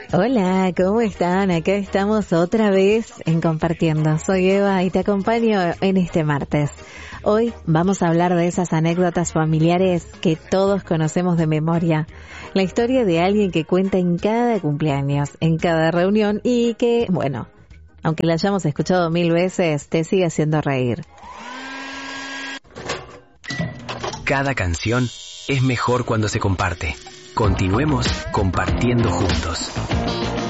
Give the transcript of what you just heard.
Hola, ¿cómo están? Acá estamos otra vez en Compartiendo. Soy Eva y te acompaño en este martes. Hoy vamos a hablar de esas anécdotas familiares que todos conocemos de memoria. La historia de alguien que cuenta en cada cumpleaños, en cada reunión y que, bueno, aunque la hayamos escuchado 1000 veces, te sigue haciendo reír. Cada canción es mejor cuando se comparte. Continuemos compartiendo juntos.